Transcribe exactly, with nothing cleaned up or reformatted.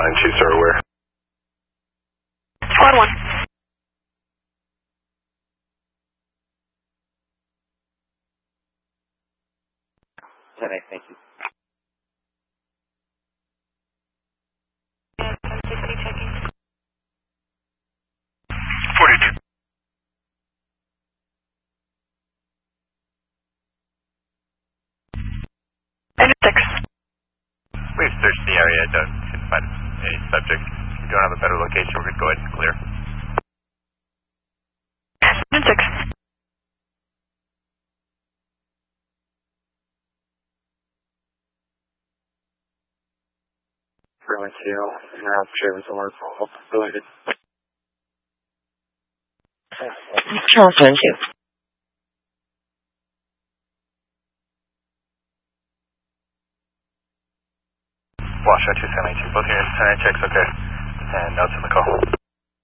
one and two, sir, where? Squad one. ten eight, thank you. forty-two. Engine six. We've searched the area, don't couldn't find any subject. If you don't have a better location, we're going to go ahead and clear. Engine six. Runway two, now Travis Alert, go ahead. Charles one two. Washoe two seven eight two, both units, ten eight checks, okay. And notes in the call.